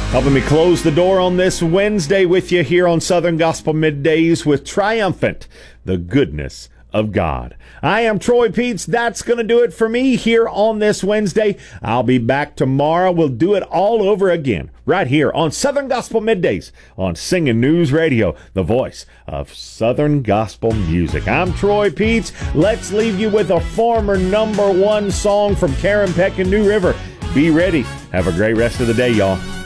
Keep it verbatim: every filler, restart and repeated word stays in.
Helping me close the door on this Wednesday with you here on Southern Gospel Middays with Triumphant, the Goodness of God. I am Troy Peets. That's going to do it for me here on this Wednesday. I'll be back tomorrow. We'll do it all over again right here on Southern Gospel Middays on Singing News Radio, the voice of Southern Gospel music. I'm Troy Peets. Let's leave you with a former number one song from Karen Peck and New River. Be ready. Have a great rest of the day, y'all.